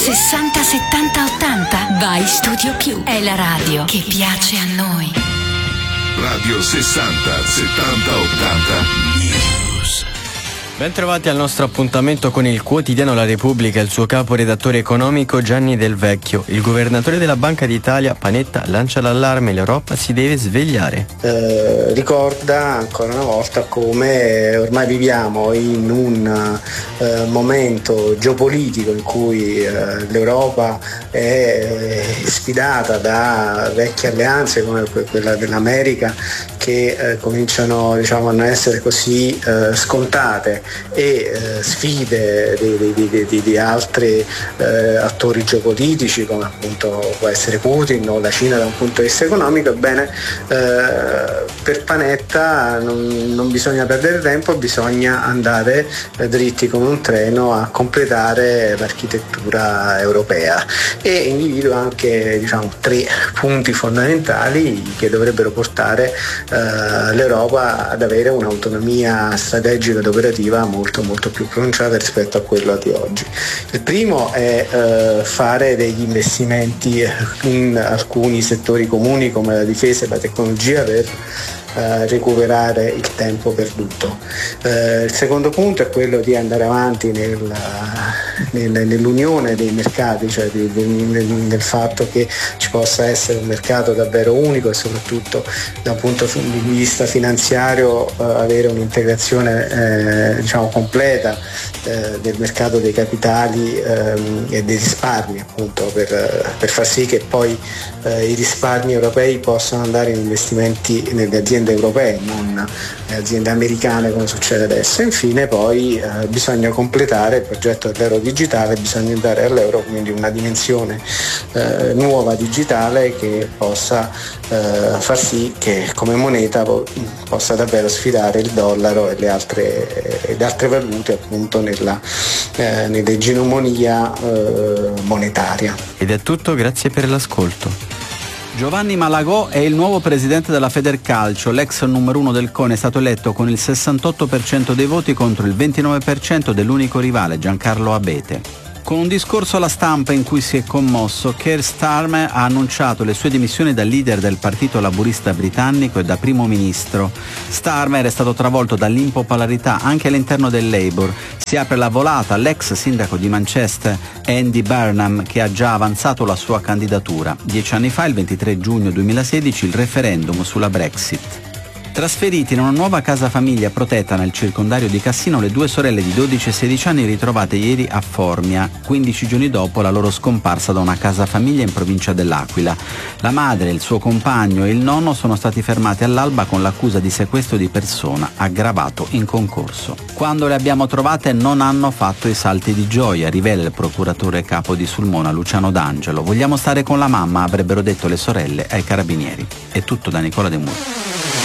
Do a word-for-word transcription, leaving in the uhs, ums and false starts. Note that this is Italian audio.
sessanta settanta ottanta. Vai Studio Più. È la radio che piace a noi. Radio sessanta settanta ottanta News. Bentrovati al nostro appuntamento con il quotidiano La Repubblica e il suo caporedattore economico Gianni Del Vecchio. Il governatore della Banca d'Italia, Panetta, lancia l'allarme: l'Europa si deve svegliare. Eh, ricorda ancora una volta come ormai viviamo in un eh, momento geopolitico in cui eh, l'Europa è sfidata da vecchie alleanze come quella dell'America che eh, cominciano, diciamo, a non essere così eh, scontate, e eh, sfide di, di, di, di, di altri eh, attori geopolitici come appunto può essere Putin o la Cina da un punto di vista economico. Ebbene, eh, per Panetta non, non bisogna perdere tempo, bisogna andare eh, dritti come un treno a completare l'architettura europea, e individua anche, diciamo, tre punti fondamentali che dovrebbero portare eh, l'Europa ad avere un'autonomia strategica ed operativa molto molto più pronunciata rispetto a quella di oggi. Il primo è eh, fare degli investimenti in alcuni settori comuni come la difesa e la tecnologia per Uh, recuperare il tempo perduto. Uh, il secondo punto è quello di andare avanti nel, nel, nell'unione dei mercati, cioè di, di, nel, nel fatto che ci possa essere un mercato davvero unico e soprattutto da un punto di vista finanziario uh, avere un'integrazione eh, diciamo completa eh, del mercato dei capitali ehm, e dei risparmi, appunto per, per far sì che poi eh, i risparmi europei possano andare in investimenti nelle aziende europee, non aziende americane come succede adesso. Infine poi eh, bisogna completare il progetto dell'euro digitale, bisogna dare all'euro quindi una dimensione eh, nuova digitale che possa eh, far sì che come moneta po- possa davvero sfidare il dollaro e le altre, e le altre valute appunto nella, eh, nell'egemonia eh, monetaria. Ed è tutto, grazie per l'ascolto. Giovanni Malagò è il nuovo presidente della Federcalcio. L'ex numero uno del CONI è stato eletto con il sessantotto per cento dei voti contro il ventinove per cento dell'unico rivale, Giancarlo Abete. Con un discorso alla stampa in cui si è commosso, Keir Starmer ha annunciato le sue dimissioni da leader del partito laburista britannico e da primo ministro. Starmer è stato travolto dall'impopolarità anche all'interno del Labour. Si apre la volata all'ex sindaco di Manchester, Andy Burnham, che ha già avanzato la sua candidatura. Dieci anni fa, il ventitré giugno duemilasedici, il referendum sulla Brexit. Trasferiti in una nuova casa famiglia protetta nel circondario di Cassino, le due sorelle di dodici e sedici anni ritrovate ieri a Formia, quindici giorni dopo la loro scomparsa da una casa famiglia in provincia dell'Aquila. La madre, il suo compagno e il nonno sono stati fermati all'alba con l'accusa di sequestro di persona aggravato in concorso. Quando le abbiamo trovate non hanno fatto i salti di gioia, rivela il procuratore capo di Sulmona Luciano D'Angelo. Vogliamo stare con la mamma, avrebbero detto le sorelle ai carabinieri. È tutto da Nicola De Muro.